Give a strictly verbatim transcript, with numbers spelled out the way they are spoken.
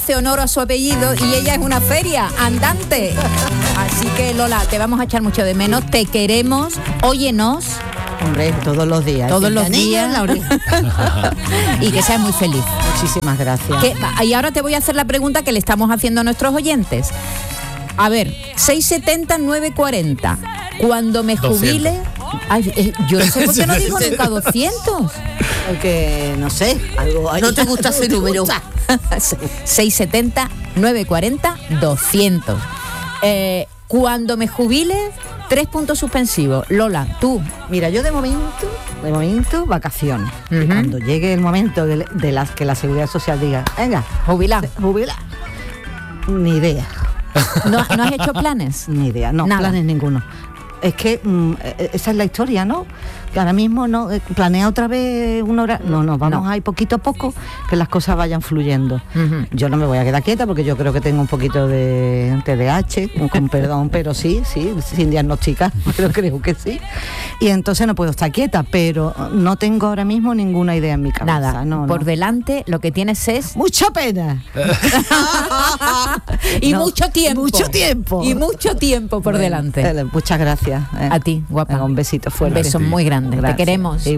hace honor a su apellido y ella es una feria andante. Así que Lola, te vamos a echar mucho de menos, te queremos, óyenos. Hombre, todos los días. Todos los días. Y que seas muy feliz. Muchísimas gracias. Que, y ahora te voy a hacer la pregunta que le estamos haciendo a nuestros oyentes. A ver, seiscientos setenta, novecientos cuarenta. Cuando me jubile... Ay, eh, yo no sé por qué no digo nunca doscientos. Porque, no sé, algo... No te gusta ese número. seiscientos setenta, novecientos cuarenta, doscientos. Eh, cuando me jubile, tres puntos suspensivos. Lola, tú. Mira, yo de momento, de momento, vacaciones. Uh-huh. Y cuando llegue el momento de, de las que la Seguridad Social diga, venga, jubila, jubila, ni idea. ¿No, ¿No has hecho planes? Ni idea, no, Nada. Planes ninguno. Es que mm, esa es la historia, ¿no? Que ahora mismo no eh, planea otra vez una hora. No, no, vamos no. a ir poquito a poco, que las cosas vayan fluyendo. Uh-huh. Yo no me voy a quedar quieta porque yo creo que tengo un poquito de T D A H, con perdón, pero sí, sí, sin diagnosticar, pero creo que sí. Y entonces no puedo estar quieta, pero no tengo ahora mismo ninguna idea en mi cabeza. Nada, no, por no. delante lo que tienes es... ¡mucha pena! y no, mucho tiempo. Mucho tiempo. Y mucho tiempo por bueno, delante. Muchas gracias. Eh. A ti, guapa. Un besito fuerte. Un beso muy grande. Gracias. Te queremos.